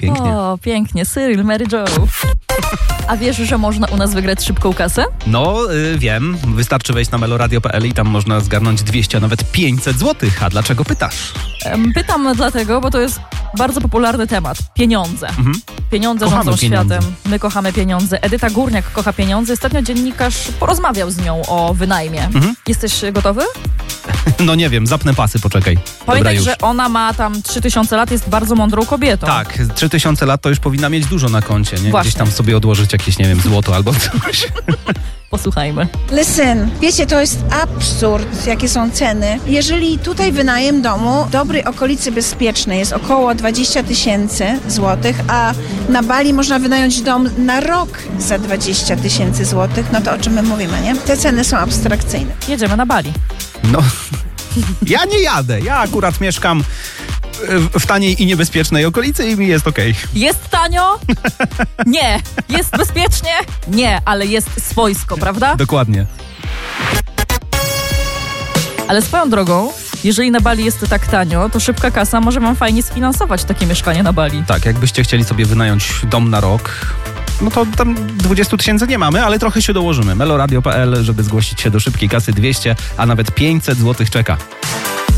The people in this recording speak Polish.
pięknie. O, pięknie. Cyril, Mary Jo. A wiesz, że można u nas wygrać szybką kasę? No, wiem. Wystarczy wejść na meloradio.pl i tam można zgarnąć 200, a nawet 500 zł. A dlaczego pytasz? Pytam dlatego, bo to jest bardzo popularny temat. Pieniądze. Pieniądze Kochamy rządzą pieniądze. światem. My kochamy pieniądze. Edyta Górniak kocha pieniądze. Ostatnio dziennikarz porozmawiał z nią o wynajmie. Jesteś gotowy? No nie wiem, zapnę pasy, poczekaj. Dobra, Pamiętaj, już. że ona ma tam 3000 lat, jest bardzo mądrą kobietą. Tak, 3000 lat to już powinna mieć dużo na koncie, nie? Właśnie. Gdzieś tam sobie odłożyć jakieś, nie wiem, złoto albo coś. Posłuchajmy. Listen, wiecie, to jest absurd, jakie są ceny. Jeżeli tutaj wynajem domu w dobrej okolicy bezpiecznej jest około 20 000 złotych, a na Bali można wynająć dom na rok za 20 000 złotych, no to o czym my mówimy, nie? Te ceny są abstrakcyjne. Jedziemy na Bali. No, ja nie jadę. Ja akurat mieszkam w taniej i niebezpiecznej okolicy i mi jest okej. Jest tanio? Nie. Jest bezpiecznie? Nie, ale jest swojsko, prawda? Dokładnie. Ale swoją drogą, jeżeli na Bali jest tak tanio, to szybka kasa może wam fajnie sfinansować takie mieszkanie na Bali. Tak, jakbyście chcieli sobie wynająć dom na rok, no to tam 20 000 nie mamy, ale trochę się dołożymy. meloradio.pl, żeby zgłosić się do szybkiej kasy 200, a nawet 500 zł czeka.